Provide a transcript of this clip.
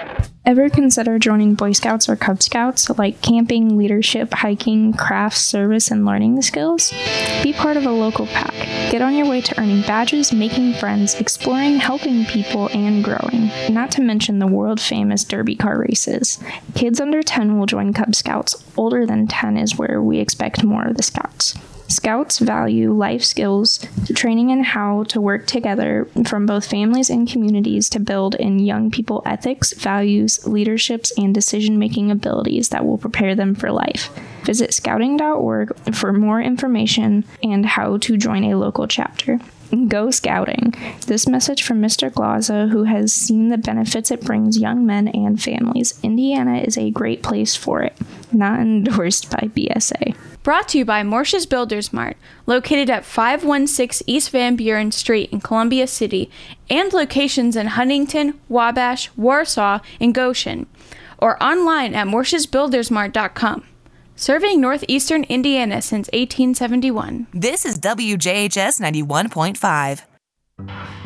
Ever consider joining Boy Scouts or Cub Scouts, like camping, leadership, hiking, crafts, service, and learning skills? Be part of a local pack. Get on your way to earning badges, making friends, exploring, helping people, and growing. Not to mention the world-famous derby car races. Kids under 10 will join Cub Scouts. Older than 10 is where we expect more of the Scouts. Scouts value life skills, training in how to work together from both families and communities to build in young people ethics, values, leaderships, and decision-making abilities that will prepare them for life. Visit scouting.org for more information and how to join a local chapter. Go Scouting. This message from Mr. Glaza, who has seen the benefits it brings young men and families. Indiana is a great place for it. Not endorsed by BSA. Brought to you by Morsches Builders Mart, located at 516 East Van Buren Street in Columbia City, and locations in Huntington, Wabash, Warsaw, and Goshen, or online at morschesbuildersmart.com. Serving northeastern Indiana since 1871. This is WJHS 91.5.